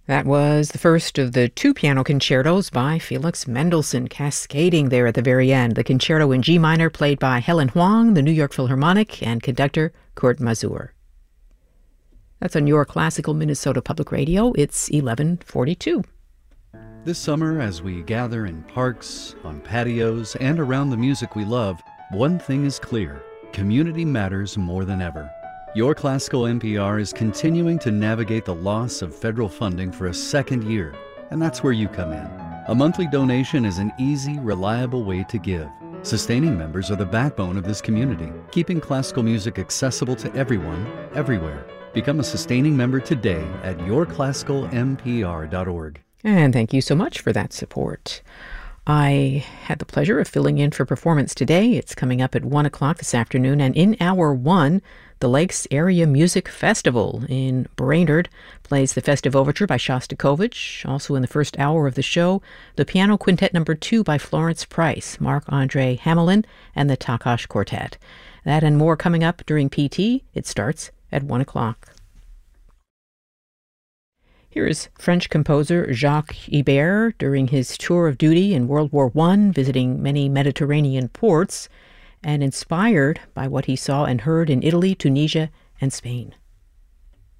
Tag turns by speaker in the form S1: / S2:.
S1: That was the first of the two piano concertos by Felix Mendelssohn, cascading there at the very end. The concerto in G minor played by Helen Huang, the New York Philharmonic, and conductor Kurt Masur. That's on your classical Minnesota Public Radio. It's 11:42.
S2: This summer, as we gather in parks, on patios, and around the music we love, one thing is clear: community matters more than ever. Your Classical NPR is continuing to navigate the loss of federal funding for a second year, and that's where you come in. A monthly donation is an easy, reliable way to give. Sustaining members are the backbone of this community, keeping classical music accessible to everyone, everywhere. Become a sustaining member today at yourclassicalnpr.org.
S1: And thank you so much for that support. I had the pleasure of filling in for performance today. It's coming up at 1 o'clock this afternoon. And in hour one, the Lakes Area Music Festival in Brainerd plays the Festive Overture by Shostakovich. Also in the first hour of the show, the Piano Quintet No. 2 by Florence Price, Marc-Andre Hamelin, and the Takash Quartet. That and more coming up during PT. It starts at 1 o'clock. Here is French composer Jacques Ibert during his tour of duty in World War I, visiting many Mediterranean ports, and inspired by what he saw and heard in Italy, Tunisia, and Spain.